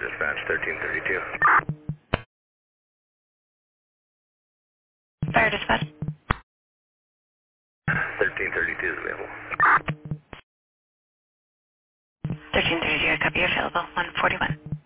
dispatch 1332. Fire dispatch. 1332 is available. 1332, I copy available. 141.